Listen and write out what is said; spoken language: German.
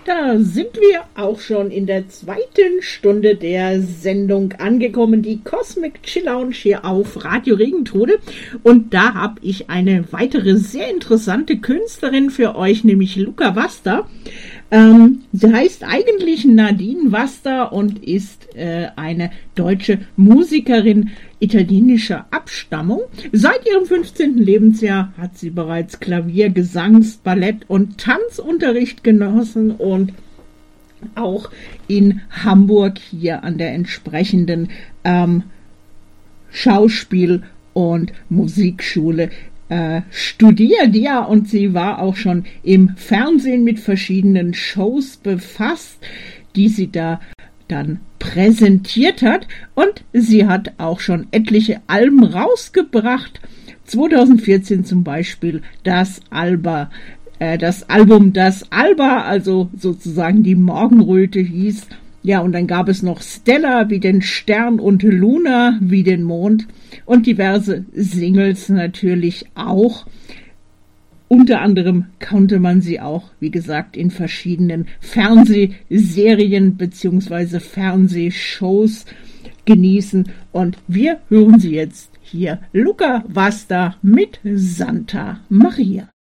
Da sind wir auch schon in der zweiten Stunde der Sendung angekommen, die Cosmic Chill Lounge hier auf Radio Regentrude. Und da habe ich eine weitere sehr interessante Künstlerin für euch, nämlich Luca Vasta. Sie heißt eigentlich Nadine Vasta und ist eine deutsche Musikerin italienischer Abstammung. Seit ihrem 15. Lebensjahr hat sie bereits Klavier-, Gesangs-, Ballett- und Tanzunterricht genossen und auch in Hamburg hier an der entsprechenden Schauspiel- und Musikschule studiert. Ja, und sie war auch schon im Fernsehen mit verschiedenen Shows befasst, die sie da dann präsentiert hat, und sie hat auch schon etliche Alben rausgebracht. 2014 zum Beispiel das Album Das Alba, also sozusagen die Morgenröte hieß. Ja, und dann gab es noch Stella wie den Stern und Luna wie den Mond und diverse Singles natürlich auch. Unter anderem konnte man sie auch, wie gesagt, in verschiedenen Fernsehserien bzw. Fernsehshows genießen. Und wir hören sie jetzt hier, Luca Vasta mit Santa Maria.